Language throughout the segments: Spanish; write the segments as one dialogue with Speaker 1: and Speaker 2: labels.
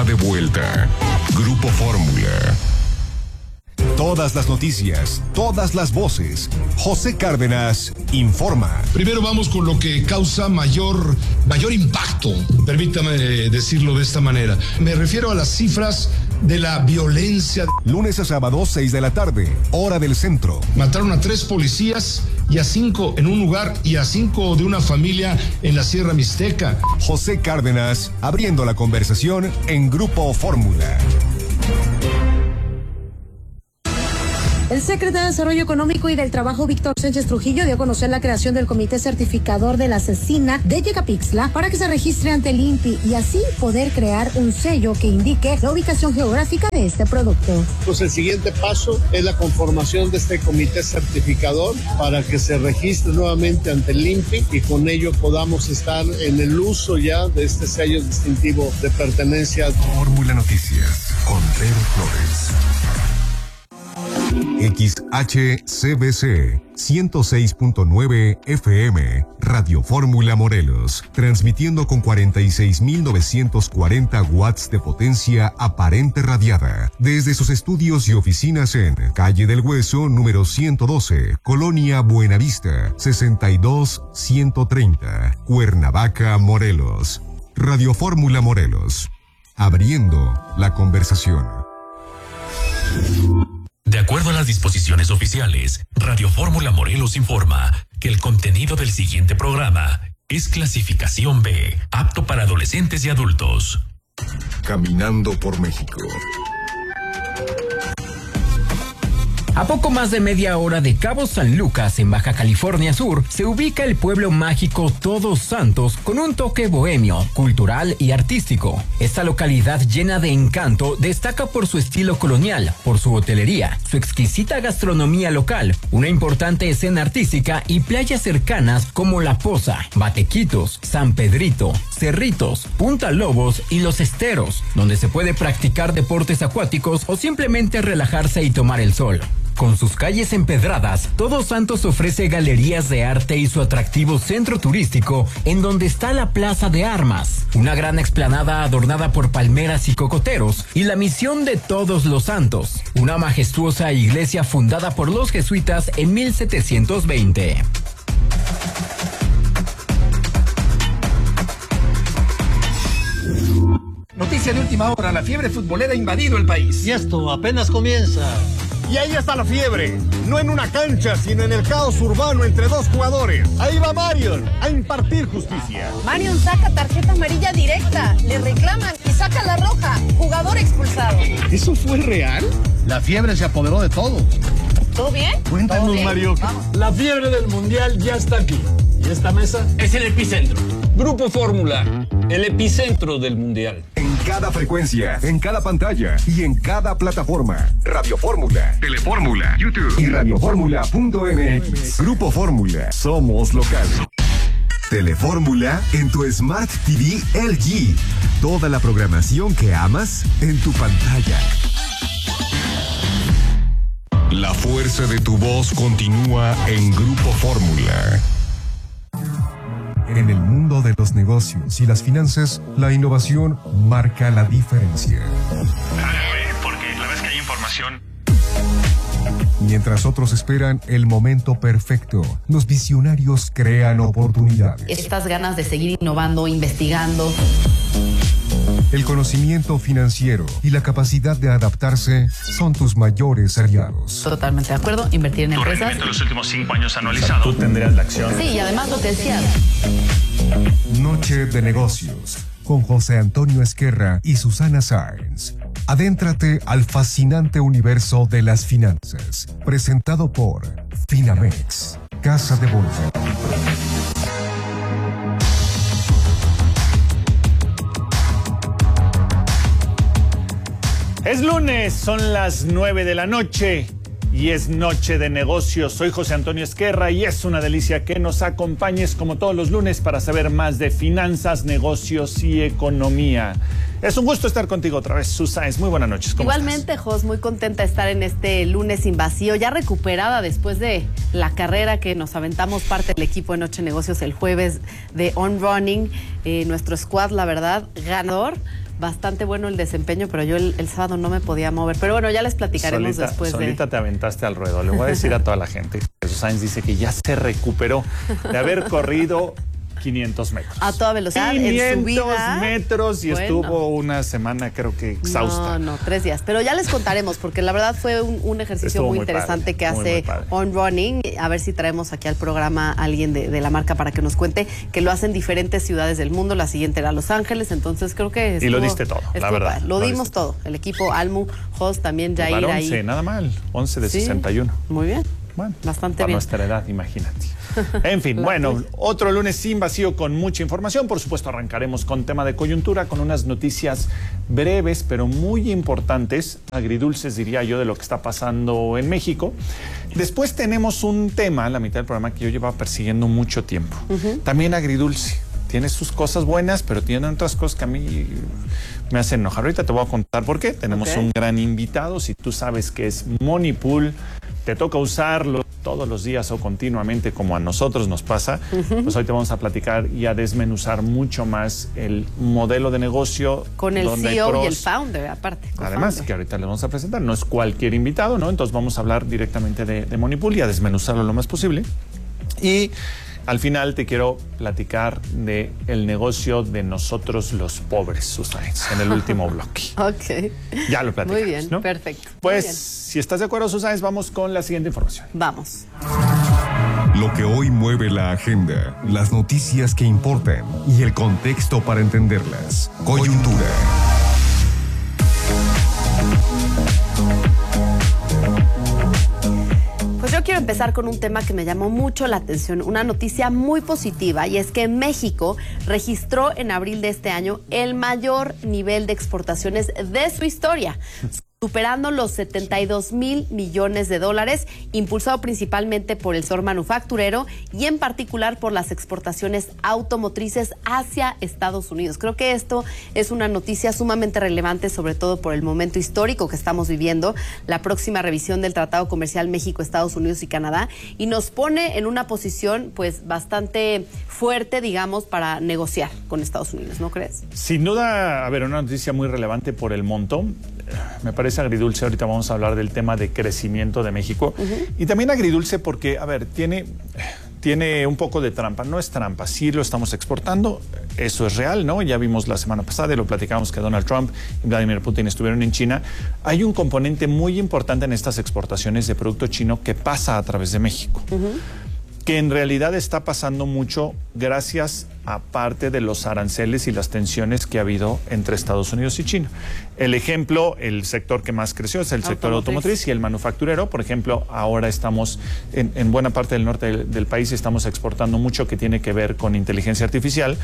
Speaker 1: de vuelta. Grupo Fórmula. Todas las noticias, todas las voces. José Cárdenas informa.
Speaker 2: Primero vamos con lo que causa mayor impacto, permítame decirlo de esta manera. Me refiero a las cifras de la violencia.
Speaker 1: Lunes a sábado, 6 de la tarde, hora del centro.
Speaker 2: Mataron a 3 policías y a 5 en un lugar y a 5 de una familia en la Sierra Mixteca.
Speaker 1: José Cárdenas abriendo la conversación en Grupo Fórmula.
Speaker 3: El secretario de Desarrollo Económico y del Trabajo, Víctor Sánchez Trujillo, dio a conocer la creación del Comité Certificador de la Cecina de Yecapixtla para que se registre ante el INPI y así poder crear un sello que indique la ubicación geográfica de este producto.
Speaker 4: Pues el siguiente paso es la conformación de este Comité Certificador para que se registre nuevamente ante el INPI y con ello podamos estar en el uso ya de este sello distintivo de pertenencia.
Speaker 1: Fórmula Noticias con Pedro Flores. XHCBC 106.9 FM, Radio Fórmula Morelos, transmitiendo con 46.940 watts de potencia aparente radiada, desde sus estudios y oficinas en Calle del Hueso, número 112, Colonia Buenavista, 62130, Cuernavaca, Morelos. Radio Fórmula Morelos, abriendo la conversación.
Speaker 5: De acuerdo a las disposiciones oficiales, Radio Fórmula Morelos informa que el contenido del siguiente programa es clasificación B, apto para adolescentes y adultos.
Speaker 1: Caminando por México.
Speaker 6: A poco más de media hora de Cabo San Lucas, en Baja California Sur, se ubica el pueblo mágico Todos Santos con un toque bohemio, cultural y artístico. Esta localidad llena de encanto destaca por su estilo colonial, por su hotelería, su exquisita gastronomía local, una importante escena artística y playas cercanas como La Poza, Batequitos, San Pedrito, Cerritos, Punta Lobos y Los Esteros, donde se puede practicar deportes acuáticos o simplemente relajarse y tomar el sol. Con sus calles empedradas, Todos Santos ofrece galerías de arte y su atractivo centro turístico, en donde está la Plaza de Armas, una gran explanada adornada por palmeras y cocoteros, y la Misión de Todos los Santos, una majestuosa iglesia fundada por los jesuitas en 1720.
Speaker 7: Noticia de última hora, la fiebre futbolera ha invadido el país.
Speaker 4: Y esto apenas comienza.
Speaker 8: Y ahí está la fiebre, no en una cancha, sino en el caos urbano entre dos jugadores. Ahí va Marion a impartir justicia.
Speaker 9: Marion saca tarjeta amarilla directa, le reclaman y saca la roja, jugador expulsado.
Speaker 8: ¿Eso fue real?
Speaker 4: La fiebre se apoderó de todo.
Speaker 9: ¿Todo bien?
Speaker 8: Cuéntanos,
Speaker 9: ¿Todo bien?
Speaker 8: Mario.
Speaker 9: Vamos.
Speaker 7: La fiebre del mundial ya está aquí. Y esta mesa es el epicentro. Grupo Fórmula, el epicentro del mundial.
Speaker 1: En cada frecuencia, en cada pantalla y en cada plataforma. Radio Fórmula, Telefórmula, YouTube y radioformula.mx. Grupo Fórmula, somos local. Telefórmula en tu Smart TV LG. Toda la programación que amas en tu pantalla. La fuerza de tu voz continúa en Grupo Fórmula. En el mundo de los negocios y las finanzas, la innovación marca la diferencia.
Speaker 10: Porque la vez que hay información.
Speaker 1: Mientras otros esperan el momento perfecto, los visionarios crean oportunidades.
Speaker 11: Estas ganas de seguir innovando, investigando.
Speaker 1: El conocimiento financiero y la capacidad de adaptarse son tus mayores aliados.
Speaker 11: Totalmente de acuerdo, invertir en
Speaker 10: Tu
Speaker 11: empresas.
Speaker 10: rendimiento en los últimos 5 años anualizado.
Speaker 12: Tú tendrías la acción.
Speaker 11: Sí, y además lo que decías.
Speaker 1: Noche de negocios con José Antonio Esquerra y Susana Sáenz. Adéntrate al fascinante universo de las finanzas. Presentado por Finamex, Casa de Bolsa.
Speaker 12: Es lunes, son las 9 de la noche y es noche de negocios. Soy José Antonio Esquerra y es una delicia que nos acompañes como todos los lunes para saber más de finanzas, negocios y economía. Es un gusto estar contigo otra vez, Susana. Muy buenas noches. ¿Cómo
Speaker 13: Igualmente,
Speaker 12: estás?
Speaker 13: Jos, muy contenta de estar en este lunes sin vacío, ya recuperada después de la carrera que nos aventamos parte del equipo de Noche Negocios el jueves de On Running. Nuestro squad, la verdad, ganador. bastante bueno el desempeño, pero yo el sábado no me podía mover. Pero bueno, ya les platicaremos después.
Speaker 12: Solita te aventaste al ruedo. Le voy a decir a toda la gente. Jesús Sáenz dice que ya se recuperó de haber corrido 500 metros.
Speaker 13: A toda velocidad,
Speaker 12: 500
Speaker 13: en subida,
Speaker 12: metros y estuvo una semana creo que exhausta.
Speaker 13: No, 3 días. Pero ya les contaremos porque la verdad fue un ejercicio muy interesante que hace On Running. A ver si traemos aquí al programa a alguien de la marca para que nos cuente que lo hacen diferentes ciudades del mundo. La siguiente era Los Ángeles, entonces creo que
Speaker 12: y lo diste todo, la verdad.
Speaker 13: Lo dimos todo. El equipo Almu, Jos, también Jair
Speaker 12: para
Speaker 13: ahí.
Speaker 12: 11, nada mal. 11 de 61.
Speaker 13: Muy bien.
Speaker 12: Bueno,
Speaker 13: bastante
Speaker 12: para
Speaker 13: bien.
Speaker 12: nuestra edad, imagínate. En fin, bueno, otro lunes sin vacío con mucha información. Por supuesto, arrancaremos con tema de coyuntura, con unas noticias breves, pero muy importantes, agridulces diría yo, de lo que está pasando en México. Después tenemos un tema, la mitad del programa, que yo llevaba persiguiendo mucho tiempo. También agridulce. Tiene sus cosas buenas, pero tiene otras cosas que a mí me hacen enojar. Ahorita te voy a contar por qué. Tenemos un gran invitado. Si tú sabes que es Money Pool, te toca usarlo todos los días o continuamente como a nosotros nos pasa, pues hoy te vamos a platicar y a desmenuzar mucho más el modelo de negocio.
Speaker 13: Con el CEO y el founder, aparte.
Speaker 12: Además, que ahorita les vamos a presentar. No es cualquier invitado, ¿no? Entonces vamos a hablar directamente de Money Pool y a desmenuzarlo lo más posible. Y al final te quiero platicar de el negocio de nosotros los pobres, Susan, en el último bloque.
Speaker 13: Ok.
Speaker 12: Ya lo platicamos,
Speaker 13: muy bien,
Speaker 12: ¿no?
Speaker 13: perfecto.
Speaker 12: Pues, si estás de acuerdo, Susan, vamos con la siguiente información.
Speaker 13: Vamos.
Speaker 1: Lo que hoy mueve la agenda, las noticias que importan y el contexto para entenderlas. Coyuntura.
Speaker 13: Pues yo quiero empezar con un tema que me llamó mucho la atención, una noticia muy positiva, y es que México registró en abril de este año el mayor nivel de exportaciones de su historia, superando los 72,000 millones de dólares, impulsado principalmente por el sector manufacturero y en particular por las exportaciones automotrices hacia Estados Unidos. Creo que esto es una noticia sumamente relevante, sobre todo por el momento histórico que estamos viviendo, la próxima revisión del Tratado Comercial México, Estados Unidos y Canadá, y nos pone en una posición pues bastante fuerte, digamos, para negociar con Estados Unidos, ¿no crees?
Speaker 12: Sin duda, a ver, una noticia muy relevante por el monto. Me parece agridulce, ahorita vamos a hablar del tema de crecimiento de México. Y también agridulce porque, a ver, tiene un poco de trampa. No es trampa, sí lo estamos exportando, eso es real, ¿no? Ya vimos la semana pasada y lo platicamos que Donald Trump y Vladimir Putin estuvieron en China. Hay un componente muy importante en estas exportaciones de producto chino que pasa a través de México. Que en realidad está pasando mucho gracias a parte de los aranceles y las tensiones que ha habido entre Estados Unidos y China. El ejemplo, el sector que más creció es el sector automotriz y el manufacturero. Por ejemplo, ahora estamos en buena parte del norte del país, estamos exportando mucho que tiene que ver con inteligencia artificial,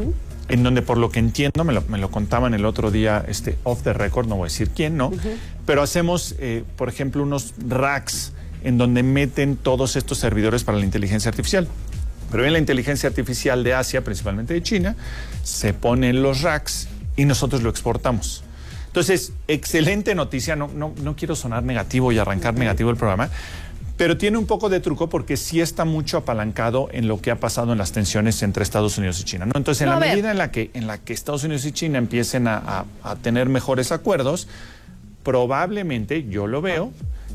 Speaker 12: en donde por lo que entiendo, me lo contaban el otro día, off the record, no voy a decir quién, ¿no? Pero hacemos, por ejemplo, unos racks en donde meten todos estos servidores para la inteligencia artificial. Pero en la inteligencia artificial de Asia, principalmente de China, se ponen los racks y nosotros lo exportamos. Entonces, excelente noticia, no quiero sonar negativo y arrancar negativo el programa, pero tiene un poco de truco porque sí está mucho apalancado en lo que ha pasado en las tensiones entre Estados Unidos y China, ¿no? Entonces, en la medida en la que Estados Unidos y China empiecen a tener mejores acuerdos, probablemente, yo lo veo,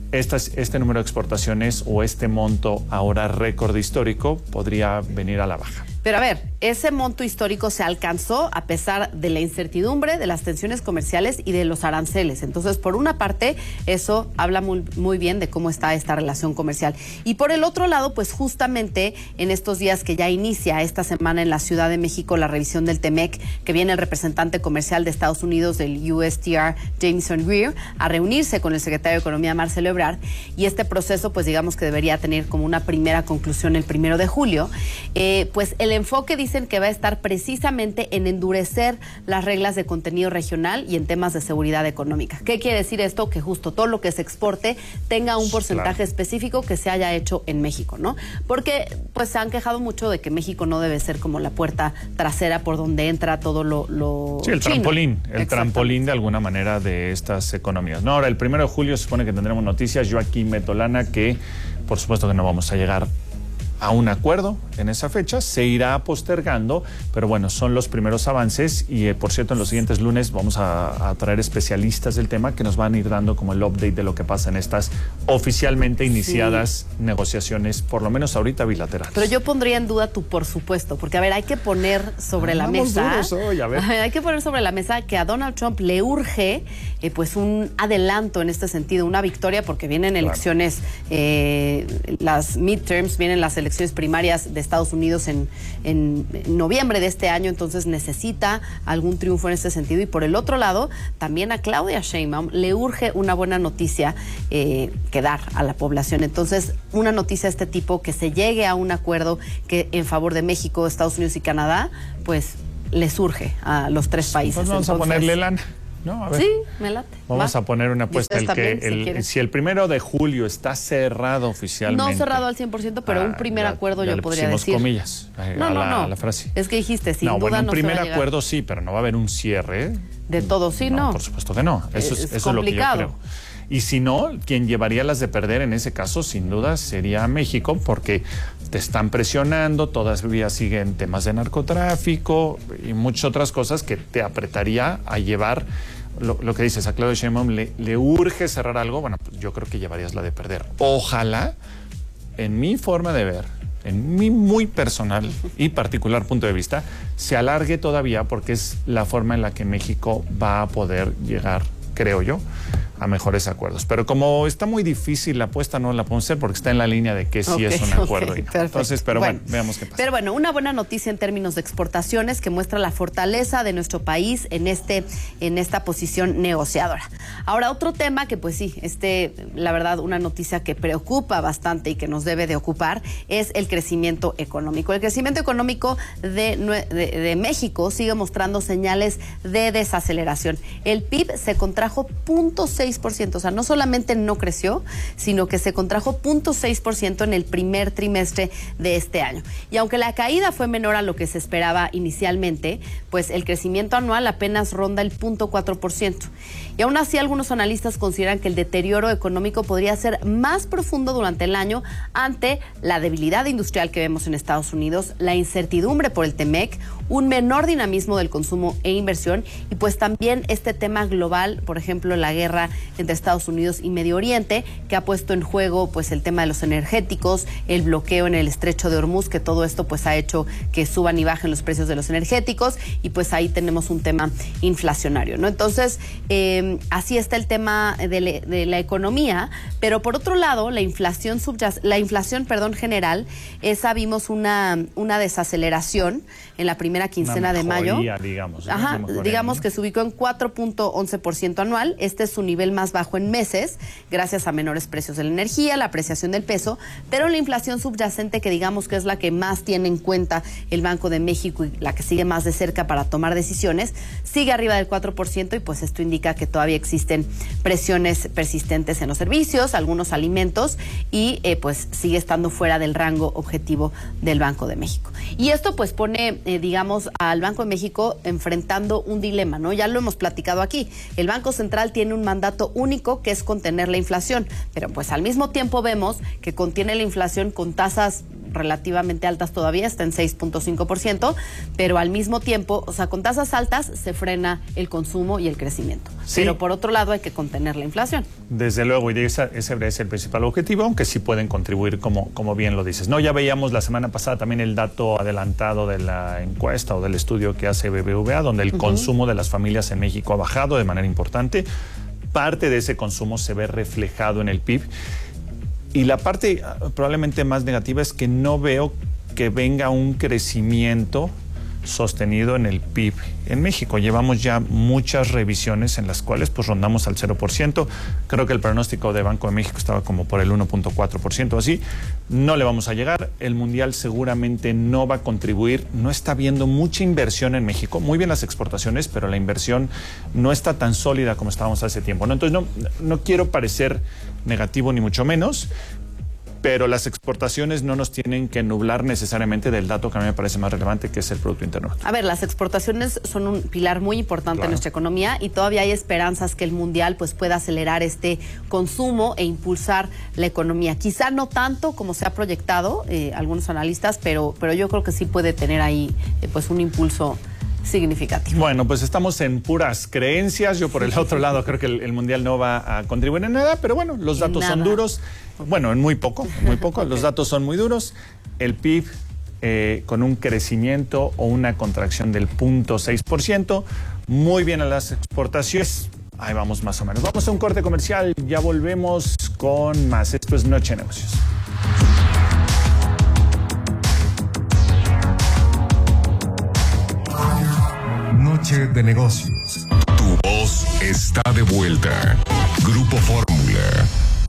Speaker 12: este número de exportaciones o este monto ahora récord histórico podría venir a la baja.
Speaker 13: Pero a ver, ese monto histórico se alcanzó a pesar de la incertidumbre, de las tensiones comerciales y de los aranceles. Entonces, por una parte, eso habla muy bien de cómo está esta relación comercial. Y por el otro lado, pues justamente en estos días que ya inicia esta semana en la Ciudad de México la revisión del TEMEC, que viene el representante comercial de Estados Unidos del USTR, Jameson Greer, a reunirse con el secretario de Economía, Marcelo Ebrard. Y este proceso, pues digamos que debería tener como una primera conclusión el 1 de julio. Pues el enfoque dicen que va a estar precisamente en endurecer las reglas de contenido regional y en temas de seguridad económica. ¿Qué quiere decir esto? Que justo todo lo que se exporte tenga un porcentaje específico que se haya hecho en México, ¿no? Porque pues se han quejado mucho de que México no debe ser como la puerta trasera por donde entra todo lo
Speaker 12: sí, el trampolín de alguna manera de estas economías. No, ahora el 1 de julio se supone que tendremos noticias. Yo aquí meto lana que por supuesto que no vamos a llegar a un acuerdo en esa fecha, se irá postergando, pero bueno, son los primeros avances y por cierto en los siguientes lunes vamos a traer especialistas del tema que nos van a ir dando como el update de lo que pasa en estas oficialmente iniciadas negociaciones, por lo menos ahorita bilaterales.
Speaker 13: Pero yo pondría en duda tu por supuesto, porque a ver, hay que poner sobre la mesa,
Speaker 12: hoy, a ver.
Speaker 13: Hay que poner sobre la mesa que a Donald Trump le urge pues un adelanto en este sentido, una victoria, porque vienen elecciones, las midterms, vienen las elecciones primarias de Estados Unidos en noviembre de este año, entonces necesita algún triunfo en este sentido. Y por el otro lado, también a Claudia Sheinbaum le urge una buena noticia que dar a la población. Entonces, una noticia de este tipo, que se llegue a un acuerdo que en favor de México, Estados Unidos y Canadá, pues les urge a los tres países.
Speaker 12: Pues vamos a ponerle lana. No, a ver.
Speaker 13: Sí, me late.
Speaker 12: Vamos a poner una apuesta. Si el 1 de julio está cerrado oficialmente.
Speaker 13: No cerrado al 100%, pero un primer acuerdo yo podría decir.
Speaker 12: Comillas a la frase.
Speaker 13: Es que dijiste, sin duda
Speaker 12: bueno, un
Speaker 13: no
Speaker 12: primer
Speaker 13: se va a
Speaker 12: acuerdo sí, pero no va a haber un cierre.
Speaker 13: De todo, sí, no.
Speaker 12: Por supuesto que no. Eso es lo que yo creo. Y si no, quien llevaría las de perder en ese caso, sin duda, sería México, porque te están presionando, todavía siguen temas de narcotráfico y muchas otras cosas que te apretaría a llevar. Lo que dices, a Claudia Sheinbaum le urge cerrar algo, bueno, pues yo creo que llevarías la de perder. Ojalá, en mi forma de ver, en mi muy personal y particular punto de vista, se alargue todavía, porque es la forma en la que México va a poder llegar, creo yo, a mejores acuerdos. Pero como está muy difícil la apuesta, no la podemos hacer porque está en la línea de que sí es un acuerdo. Y no. Entonces, pero bueno, veamos qué pasa.
Speaker 13: Pero bueno, una buena noticia en términos de exportaciones que muestra la fortaleza de nuestro país en esta posición negociadora. Ahora, otro tema que pues sí, la verdad, una noticia que preocupa bastante y que nos debe de ocupar es el crecimiento económico. El crecimiento económico de México sigue mostrando señales de desaceleración. El PIB se contrajo 0.6%, o sea, no solamente no creció, sino que se contrajo 0.6% en el primer trimestre de este año. Y aunque la caída fue menor a lo que se esperaba inicialmente, pues el crecimiento anual apenas ronda el 0.4%. Y aún así, algunos analistas consideran que el deterioro económico podría ser más profundo durante el año ante la debilidad industrial que vemos en Estados Unidos, la incertidumbre por el TEMEC, un menor dinamismo del consumo e inversión y pues también este tema global, por ejemplo, la guerra entre Estados Unidos y Medio Oriente, que ha puesto en juego pues el tema de los energéticos, el bloqueo en el estrecho de Hormuz, que todo esto pues ha hecho que suban y bajen los precios de los energéticos y pues ahí tenemos un tema inflacionario, ¿no? Entonces, así está el tema de la economía, pero por otro lado, la inflación general, esa vimos una desaceleración en la primera quincena de mayo. Digamos que se ubicó en 4.11% anual. Este es su nivel más bajo en meses, gracias a menores precios de la energía, la apreciación del peso, pero la inflación subyacente, que digamos que es la que más tiene en cuenta el Banco de México y la que sigue más de cerca para tomar decisiones, sigue arriba del 4% y pues esto indica que todavía existen presiones persistentes en los servicios, algunos alimentos y pues sigue estando fuera del rango objetivo del Banco de México. Y esto pues pone, digamos, al Banco de México enfrentando un dilema, ¿no? Ya lo hemos platicado aquí. El Banco Central tiene un mandato único que es contener la inflación, pero pues al mismo tiempo vemos que contiene la inflación con tasas relativamente altas todavía, está en 6.5%, pero al mismo tiempo, o sea, con tasas altas se frena el consumo y el crecimiento. Sí. Pero por otro lado hay que contener la inflación.
Speaker 12: Desde luego, y ese es el principal objetivo, aunque sí pueden contribuir como bien lo dices. No, ya veíamos la semana pasada también el dato adelantado de la encuesta o del estudio que hace BBVA, donde el consumo de las familias en México ha bajado de manera importante. Parte de ese consumo se ve reflejado en el PIB. Y la parte probablemente más negativa es que no veo que venga un crecimiento sostenido en el PIB en México. Llevamos ya muchas revisiones en las cuales pues rondamos al 0%. Creo que el pronóstico de Banco de México estaba como por el 1.4%, así. No le vamos a llegar. El Mundial seguramente no va a contribuir. No está habiendo mucha inversión en México. Muy bien las exportaciones, pero la inversión no está tan sólida como estábamos hace tiempo, ¿no? Entonces no quiero parecer negativo ni mucho menos, pero las exportaciones no nos tienen que nublar necesariamente del dato que a mí me parece más relevante, que es el Producto Interno Bruto.
Speaker 13: A ver, las exportaciones son un pilar muy importante en nuestra economía y todavía hay esperanzas que el mundial pues pueda acelerar este consumo e impulsar la economía. Quizá no tanto como se ha proyectado algunos analistas, pero yo creo que sí puede tener ahí pues un impulso significativo.
Speaker 12: Bueno, pues estamos en puras creencias. Yo por el otro lado creo que el mundial no va a contribuir en nada, pero bueno, los datos son duros. Bueno, en muy poco. Okay. Los datos son muy duros. El PIB con un crecimiento o una contracción del 0.6%. Muy bien a las exportaciones. Ahí vamos más o menos. Vamos a un corte comercial. Ya volvemos con más. Esto es Noche de Negocios.
Speaker 1: Noche de Negocios. Tu voz está de vuelta. Grupo Fórmula.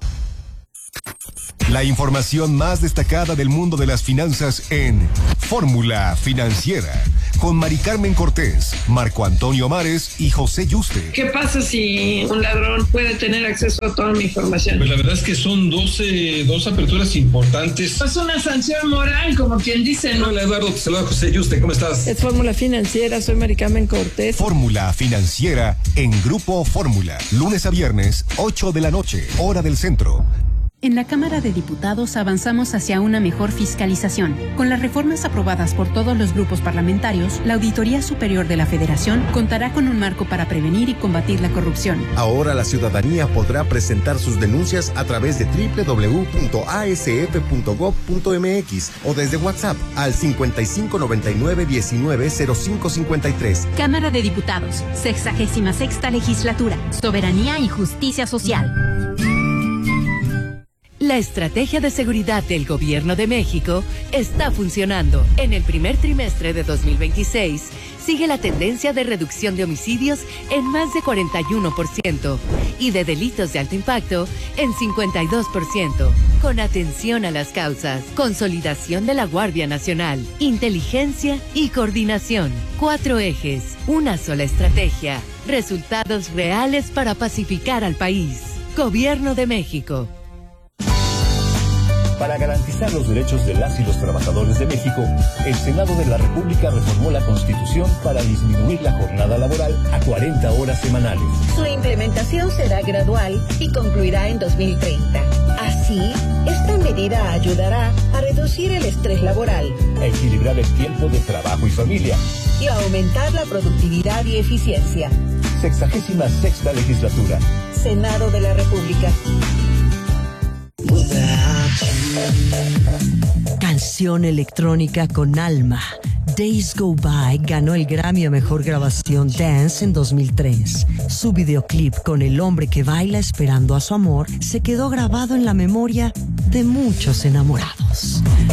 Speaker 1: La información más destacada del mundo de las finanzas en Fórmula Financiera, con Mari Carmen Cortés, Marco Antonio Mares y José Yuste.
Speaker 14: ¿Qué pasa si un ladrón puede tener acceso a toda mi información?
Speaker 15: Pues la verdad es que son dos aperturas importantes.
Speaker 14: Es una sanción moral, como quien dice, ¿no?
Speaker 15: Hola Eduardo, te saluda José Yuste, ¿cómo estás?
Speaker 14: Es Fórmula Financiera, soy Mari Carmen Cortés.
Speaker 1: Fórmula Financiera en Grupo Fórmula, lunes a viernes, 8 de la noche, hora del centro.
Speaker 16: En la Cámara de Diputados avanzamos hacia una mejor fiscalización. Con las reformas aprobadas por todos los grupos parlamentarios, la Auditoría Superior de la Federación contará con un marco para prevenir y combatir la corrupción.
Speaker 17: Ahora la ciudadanía podrá presentar sus denuncias a través de www.asf.gov.mx o desde WhatsApp al 5599190553.
Speaker 16: Cámara de Diputados, 66ª Legislatura, Soberanía y Justicia Social.
Speaker 18: La estrategia de seguridad del Gobierno de México está funcionando. En el primer trimestre de 2026, sigue la tendencia de reducción de homicidios en más de 41% y de delitos de alto impacto en 52%. Con atención a las causas, consolidación de la Guardia Nacional, inteligencia y coordinación. 4 ejes, una sola estrategia. Resultados reales para pacificar al país. Gobierno de México.
Speaker 19: Para garantizar los derechos de las y los trabajadores de México, el Senado de la República reformó la Constitución para disminuir la jornada laboral a 40 horas semanales.
Speaker 20: Su implementación será gradual y concluirá en 2030. Así, esta medida ayudará a reducir el estrés laboral,
Speaker 19: a equilibrar el tiempo de trabajo y familia
Speaker 20: y a aumentar la productividad y eficiencia.
Speaker 19: 66ª Legislatura.
Speaker 20: Senado de la República.
Speaker 21: Canción electrónica con alma. Days Go By ganó el Grammy a Mejor Grabación Dance en 2003. Su videoclip con el hombre que baila esperando a su amor se quedó grabado en la memoria de muchos enamorados.